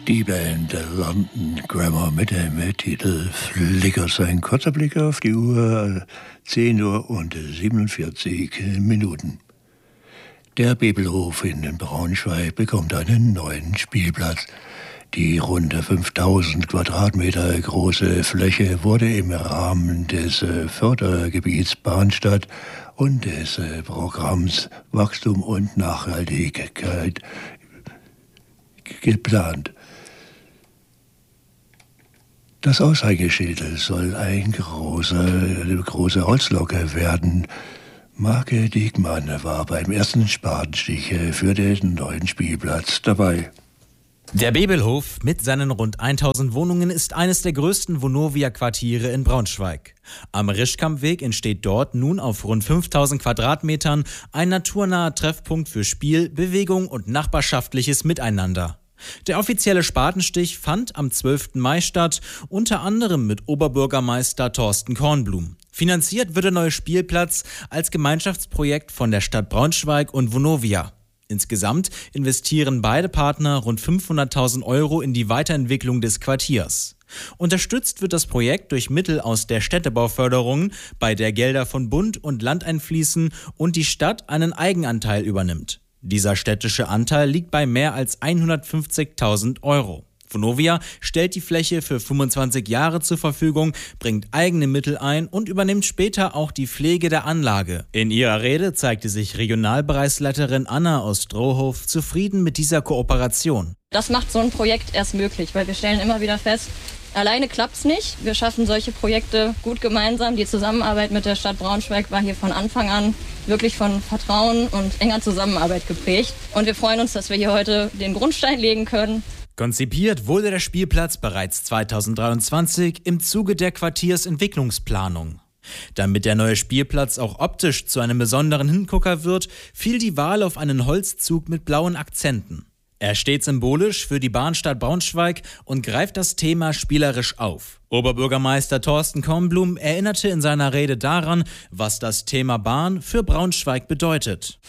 Die Band London Grammar mit dem Titel Flickers. Ein kurzer Blick auf die Uhr, 10 Uhr und 47 Minuten. Der Bebelhof in Braunschweig bekommt einen neuen Spielplatz. Die rund 5000 Quadratmeter große Fläche wurde im Rahmen des Fördergebiets Bahnstadt und des Programms Wachstum und Nachhaltigkeit geplant. Das Aushängeschild soll eine große Holzlocke werden. Marke Diekmann war beim ersten Spatenstich für den neuen Spielplatz dabei. Der Bebelhof mit seinen rund 1000 Wohnungen ist eines der größten Vonovia-Quartiere in Braunschweig. Am Rischkampweg entsteht dort nun auf rund 5000 Quadratmetern ein naturnaher Treffpunkt für Spiel, Bewegung und nachbarschaftliches Miteinander. Der offizielle Spatenstich fand am 12. Mai statt, unter anderem mit Oberbürgermeister Thorsten Kornblum. Finanziert wird der neue Spielplatz als Gemeinschaftsprojekt von der Stadt Braunschweig und Vonovia. Insgesamt investieren beide Partner rund 500.000 € in die Weiterentwicklung des Quartiers. Unterstützt wird das Projekt durch Mittel aus der Städtebauförderung, bei der Gelder von Bund und Land einfließen und die Stadt einen Eigenanteil übernimmt. Dieser städtische Anteil liegt bei mehr als 150.000 €. Vonovia stellt die Fläche für 25 Jahre zur Verfügung, bringt eigene Mittel ein und übernimmt später auch die Pflege der Anlage. In ihrer Rede zeigte sich Regionalbereichsleiterin Anna aus Strohhof zufrieden mit dieser Kooperation. Das macht so ein Projekt erst möglich, weil wir stellen immer wieder fest, alleine klappt's nicht. Wir schaffen solche Projekte gut gemeinsam. Die Zusammenarbeit mit der Stadt Braunschweig war hier von Anfang an wirklich von Vertrauen und enger Zusammenarbeit geprägt. Und wir freuen uns, dass wir hier heute den Grundstein legen können. Konzipiert wurde der Spielplatz bereits 2023 im Zuge der Quartiersentwicklungsplanung. Damit der neue Spielplatz auch optisch zu einem besonderen Hingucker wird, fiel die Wahl auf einen Holzzug mit blauen Akzenten. Er steht symbolisch für die Bahnstadt Braunschweig und greift das Thema spielerisch auf. Oberbürgermeister Thorsten Kornblum erinnerte in seiner Rede daran, was das Thema Bahn für Braunschweig bedeutet.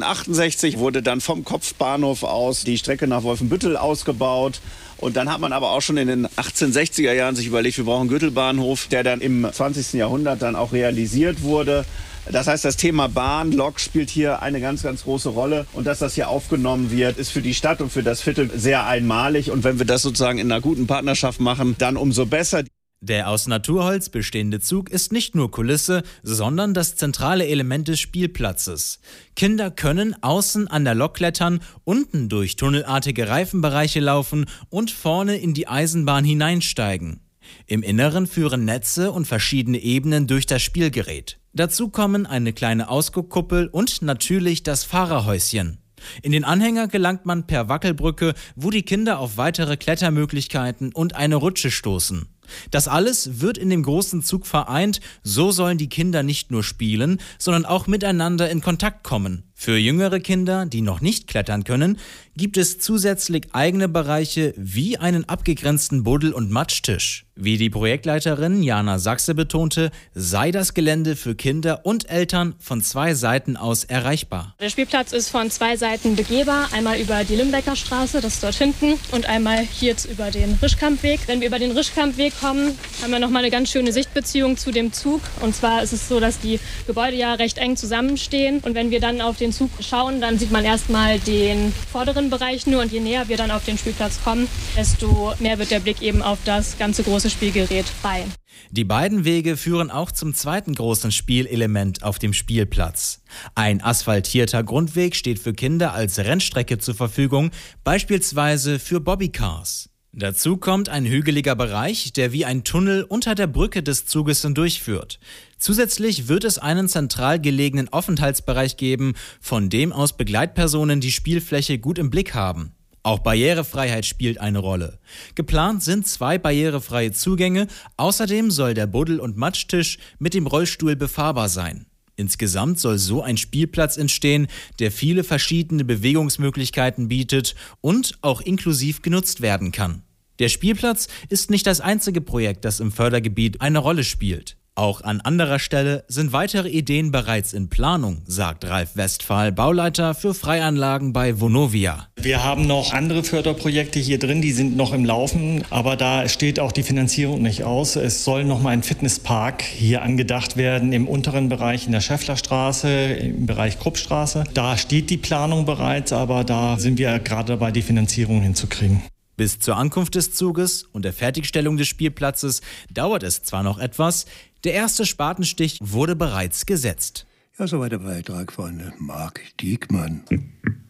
1868 wurde dann vom Kopfbahnhof aus die Strecke nach Wolfenbüttel ausgebaut. Und dann hat man aber auch schon in den 1860er Jahren sich überlegt, wir brauchen einen Gürtelbahnhof, der dann im 20. Jahrhundert dann auch realisiert wurde. Das heißt, das Thema Bahn, Lok spielt hier eine ganz, ganz große Rolle. Und dass das hier aufgenommen wird, ist für die Stadt und für das Viertel sehr einmalig. Und wenn wir das sozusagen in einer guten Partnerschaft machen, dann umso besser. Der aus Naturholz bestehende Zug ist nicht nur Kulisse, sondern das zentrale Element des Spielplatzes. Kinder können außen an der Lok klettern, unten durch tunnelartige Reifenbereiche laufen und vorne in die Eisenbahn hineinsteigen. Im Inneren führen Netze und verschiedene Ebenen durch das Spielgerät. Dazu kommen eine kleine Ausguckkuppel und natürlich das Fahrerhäuschen. In den Anhänger gelangt man per Wackelbrücke, wo die Kinder auf weitere Klettermöglichkeiten und eine Rutsche stoßen. Das alles wird in dem großen Zug vereint, so sollen die Kinder nicht nur spielen, sondern auch miteinander in Kontakt kommen. Für jüngere Kinder, die noch nicht klettern können, gibt es zusätzlich eigene Bereiche wie einen abgegrenzten Buddel- und Matschtisch. Wie die Projektleiterin Jana Sachse betonte, sei das Gelände für Kinder und Eltern von 2 Seiten aus erreichbar. Der Spielplatz ist von 2 Seiten begehbar, einmal über die Limbecker Straße, das ist dort hinten, und einmal hier über den Rischkampweg. Wenn wir über den Rischkampweg kommen, haben wir nochmal eine ganz schöne Sichtbeziehung zu dem Zug. Und zwar ist es so, dass die Gebäude ja recht eng zusammenstehen. Und wenn wir dann auf den Zug schauen, dann sieht man erstmal den vorderen Bereich nur. Und je näher wir dann auf den Spielplatz kommen, desto mehr wird der Blick eben auf das ganze große Spielgerät frei. Die beiden Wege führen auch zum zweiten großen Spielelement auf dem Spielplatz. Ein asphaltierter Grundweg steht für Kinder als Rennstrecke zur Verfügung, beispielsweise für Bobbycars. Dazu kommt ein hügeliger Bereich, der wie ein Tunnel unter der Brücke des Zuges hindurchführt. Zusätzlich wird es einen zentral gelegenen Aufenthaltsbereich geben, von dem aus Begleitpersonen die Spielfläche gut im Blick haben. Auch Barrierefreiheit spielt eine Rolle. Geplant sind 2 barrierefreie Zugänge, außerdem soll der Buddel- und Matschtisch mit dem Rollstuhl befahrbar sein. Insgesamt soll so ein Spielplatz entstehen, der viele verschiedene Bewegungsmöglichkeiten bietet und auch inklusiv genutzt werden kann. Der Spielplatz ist nicht das einzige Projekt, das im Fördergebiet eine Rolle spielt. Auch an anderer Stelle sind weitere Ideen bereits in Planung, sagt Ralf Westphal, Bauleiter für Freianlagen bei Vonovia. Wir haben noch andere Förderprojekte hier drin, die sind noch im Laufen, aber da steht auch die Finanzierung nicht aus. Es soll noch mal ein Fitnesspark hier angedacht werden im unteren Bereich in der Schäfflerstraße, im Bereich Kruppstraße. Da steht die Planung bereits, aber da sind wir gerade dabei, die Finanzierung hinzukriegen. Bis zur Ankunft des Zuges und der Fertigstellung des Spielplatzes dauert es zwar noch etwas, der erste Spatenstich wurde bereits gesetzt. Ja, soweit der Beitrag von Marc Diekmann.